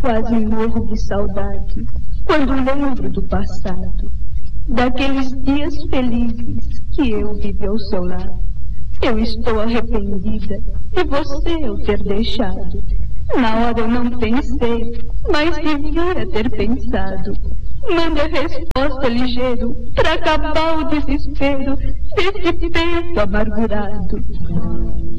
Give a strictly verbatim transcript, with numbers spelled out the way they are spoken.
Quase morro de saudade quando lembro do passado, daqueles dias felizes que eu vivi ao seu lado. Eu estou arrependida de você eu ter deixado. Na hora eu não pensei, mas devia ter pensado. Mande a resposta ligeiro pra acabar o desespero desse peito amargurado.